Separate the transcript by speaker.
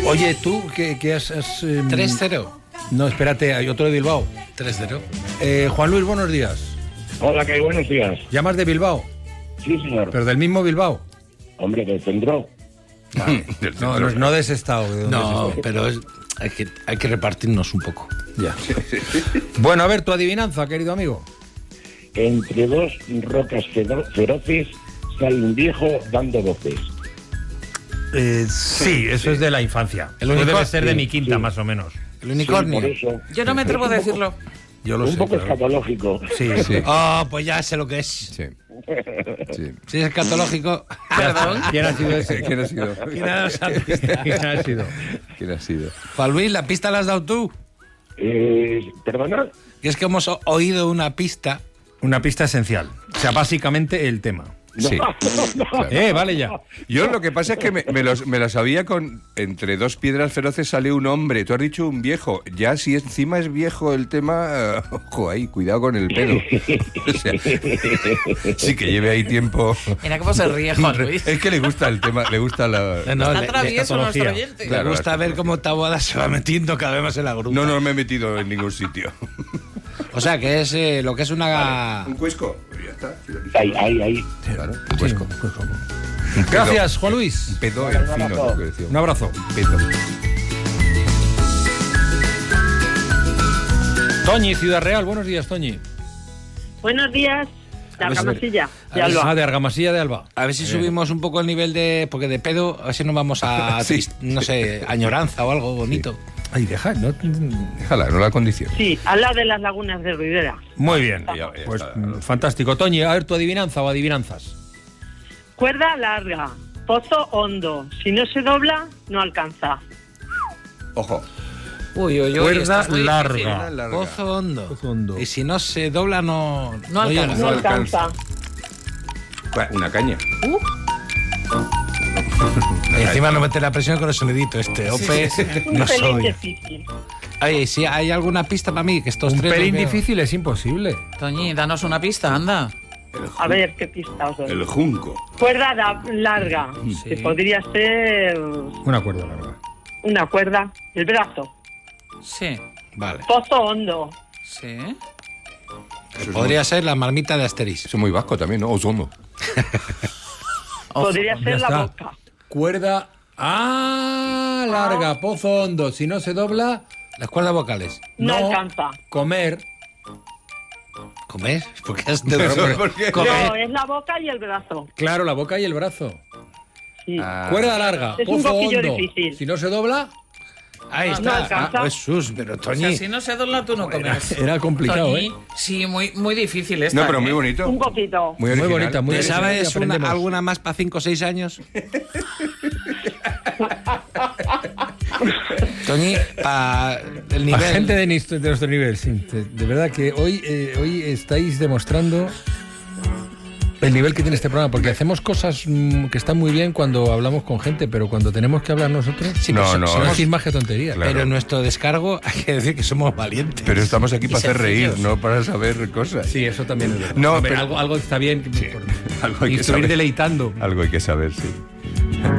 Speaker 1: Oye, tú, ¿qué has...?
Speaker 2: 3-0.
Speaker 1: No, espérate, hay otro de Bilbao.
Speaker 2: 3-0.
Speaker 1: Juan Luis, buenos días.
Speaker 3: Hola, ¿qué hay? Buenos días.
Speaker 1: ¿Llamas de Bilbao?
Speaker 3: Sí, señor.
Speaker 1: ¿Pero del mismo Bilbao?
Speaker 3: Hombre, del centro.
Speaker 1: Vale. No de ese estado. ¿De dónde es
Speaker 2: No,
Speaker 1: ese?
Speaker 2: pero hay que repartirnos un poco.
Speaker 1: Ya. Bueno, a ver, tu adivinanza, querido amigo.
Speaker 3: Entre dos rocas feroces sale un viejo dando voces.
Speaker 1: Sí, eso es de la infancia.
Speaker 2: El
Speaker 1: Eso
Speaker 2: único-
Speaker 1: debe ser de
Speaker 3: sí,
Speaker 1: mi quinta,
Speaker 3: sí.
Speaker 1: más o menos.
Speaker 2: El unicornio.
Speaker 3: Sí, por eso.
Speaker 4: Yo no me atrevo a decirlo.
Speaker 1: Yo lo
Speaker 3: Un
Speaker 1: sé.
Speaker 3: poco
Speaker 1: claro.
Speaker 3: escatológico.
Speaker 1: Sí,
Speaker 5: Sí.
Speaker 2: Oh, pues ya sé lo que es.
Speaker 5: Sí. Sí.
Speaker 2: Si es escatológico.
Speaker 4: Perdón.
Speaker 1: ¿Quién ha sido ese?
Speaker 5: ¿Quién ha sido?
Speaker 2: ¿Quién ha dado esa pista?
Speaker 1: ¿Quién ha sido?
Speaker 5: ¿Quién ha sido?
Speaker 2: Juan Luis, la pista la has dado tú.
Speaker 3: ¿Perdona?
Speaker 2: Y es que hemos oído una pista.
Speaker 1: Una pista esencial. O sea, básicamente el tema.
Speaker 5: Sí. Claro.
Speaker 1: Vale ya.
Speaker 5: Yo lo que pasa es que me lo sabía con... Entre dos piedras feroces sale un hombre. Tú has dicho un viejo. Ya si encima es viejo el tema... ojo ahí, cuidado con el pelo. O sea, sí que lleve ahí tiempo...
Speaker 4: Mira cómo se ríe Juan Luis.
Speaker 5: Es que le gusta el tema, le gusta la...
Speaker 2: No,
Speaker 4: Está
Speaker 2: le
Speaker 4: travieso
Speaker 1: escatología.
Speaker 4: nuestro oyente.
Speaker 5: Claro.
Speaker 2: gusta ver cómo Taboada se va metiendo cada vez más en la grupa.
Speaker 5: No me he metido en ningún sitio.
Speaker 2: O sea, que es lo que es una...
Speaker 5: ¿Un cuesco? Pues ya está.
Speaker 3: Ahí.
Speaker 5: Claro, un cuesco. Un pedo.
Speaker 1: Gracias, Juan Luis.
Speaker 5: Un pedo en fino, ¿no? Que decía.
Speaker 1: Un abrazo.
Speaker 5: Un pedo.
Speaker 1: Toñi, Ciudad Real. Buenos días, Toñi.
Speaker 6: Buenos días, de
Speaker 2: A ver si-
Speaker 6: Argamasilla, de
Speaker 2: a ver si-
Speaker 6: Alba.
Speaker 1: De Argamasilla de Alba.
Speaker 2: A ver si subimos un poco el nivel de... Porque de pedo, a ver si nos vamos a...
Speaker 5: Sí.
Speaker 2: No sé, añoranza o algo bonito.
Speaker 1: Ay, deja, no...
Speaker 5: Déjala, no la condición.
Speaker 6: Sí, al lado de las lagunas de Ribera.
Speaker 1: Muy bien.
Speaker 5: Ya
Speaker 1: Pues
Speaker 5: está.
Speaker 1: fantástico. Toñi, a ver tu adivinanza o adivinanzas.
Speaker 6: Cuerda larga, pozo hondo. Si no se dobla, no alcanza.
Speaker 5: Ojo.
Speaker 4: Uy, uy, uy.
Speaker 1: Cuerda
Speaker 4: esta es muy
Speaker 1: larga.
Speaker 4: difícil.
Speaker 5: Larga.
Speaker 2: Pozo hondo.
Speaker 1: Pozo hondo.
Speaker 2: Y si no se dobla, no
Speaker 4: No
Speaker 2: llega.
Speaker 4: alcanza.
Speaker 6: No
Speaker 5: alcanza.
Speaker 6: alcanza.
Speaker 5: Una caña.
Speaker 2: Y encima no mete la presión con el sonidito Ope, no
Speaker 6: Un pelín
Speaker 2: soy.
Speaker 6: difícil.
Speaker 2: Oye, si hay alguna pista para mí, que estos
Speaker 1: Un
Speaker 2: tres...
Speaker 1: pelín
Speaker 2: los veo.
Speaker 1: difícil es imposible.
Speaker 4: Toñi, danos una pista, anda.
Speaker 6: A ver, ¿qué pista os doy?
Speaker 5: El junco.
Speaker 6: Cuerda larga,
Speaker 2: Sí.
Speaker 6: que podría ser
Speaker 1: Una cuerda larga.
Speaker 6: una cuerda. El brazo.
Speaker 4: Sí,
Speaker 2: Vale.
Speaker 6: Pozo hondo.
Speaker 4: sí.
Speaker 5: Eso es
Speaker 2: Podría ser la marmita de Asterix.
Speaker 5: Eso es muy vasco también, ¿no? Ozono.
Speaker 6: Podría
Speaker 1: Ya
Speaker 6: ser la
Speaker 1: está.
Speaker 6: boca.
Speaker 1: Cuerda... larga, pozo hondo. Si no se dobla...
Speaker 2: Las cuerdas vocales.
Speaker 6: No
Speaker 1: No.
Speaker 6: alcanza.
Speaker 1: Comer.
Speaker 2: ¿Comer? ¿Por qué has de
Speaker 5: ¿Por qué?
Speaker 6: No, es la boca y el brazo.
Speaker 1: Claro, la boca y el brazo.
Speaker 6: Sí.
Speaker 1: Cuerda larga,
Speaker 6: Es un
Speaker 1: pozo
Speaker 6: poquillo
Speaker 1: hondo.
Speaker 6: difícil.
Speaker 1: Si no se dobla...
Speaker 2: Ahí
Speaker 6: No
Speaker 2: está.
Speaker 6: alcanza.
Speaker 2: Jesús, pero
Speaker 4: O sea,
Speaker 2: Toñi.
Speaker 4: si no se dobla, tú no comes.
Speaker 1: Era complicado,
Speaker 4: Toñi, sí, muy difícil esta.
Speaker 5: No, pero muy bonito.
Speaker 6: Un poquito.
Speaker 5: Muy
Speaker 1: Muy
Speaker 5: original.
Speaker 1: bonita, muy
Speaker 2: ¿Te
Speaker 1: original y
Speaker 2: sabes
Speaker 1: aprendemos.
Speaker 2: alguna más para 5 o 6 años? Toñi, para el
Speaker 1: La
Speaker 2: nivel...
Speaker 1: gente de nuestro nivel, sí. De verdad que hoy estáis demostrando el nivel que tiene este programa, porque hacemos cosas que están muy bien cuando hablamos con gente, pero cuando tenemos que hablar nosotros,
Speaker 2: Sí,
Speaker 5: No,
Speaker 2: pero
Speaker 5: no,
Speaker 1: son
Speaker 5: es-
Speaker 1: decir más que tonterías.
Speaker 5: Claro.
Speaker 2: Pero en nuestro descargo hay que decir que somos valientes.
Speaker 5: Pero estamos aquí para hacer reír,
Speaker 4: sencillos.
Speaker 5: no para saber cosas.
Speaker 1: Sí, eso también es verdad.
Speaker 5: No,
Speaker 1: Hombre,
Speaker 5: pero-
Speaker 1: algo está bien. Por
Speaker 5: Algo hay que
Speaker 1: instruir
Speaker 5: saber.
Speaker 1: deleitando.
Speaker 5: Algo hay que saber, sí.